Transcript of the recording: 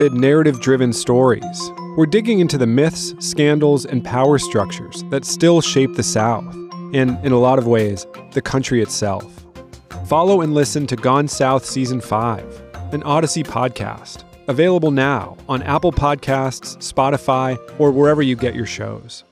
At narrative-driven stories, we're digging into the myths, scandals, and power structures that still shape the South, and in a lot of ways, the country itself. Follow and listen to Gone South Season 5, an Odyssey podcast, available now on Apple Podcasts, Spotify, or wherever you get your shows.